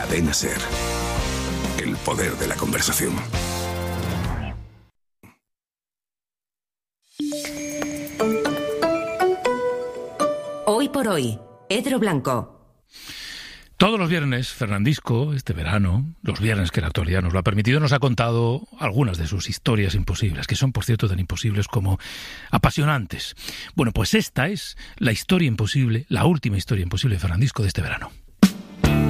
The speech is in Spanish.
Cadena SER. El poder de la conversación. Hoy por hoy, Pedro Blanco. Todos los viernes, Fernandisco, este verano, los viernes que la actualidad nos lo ha permitido, nos ha contado algunas de sus historias imposibles, que son, por cierto, tan imposibles como apasionantes. Bueno, pues esta es la historia imposible, la última historia imposible de Fernandisco de este verano.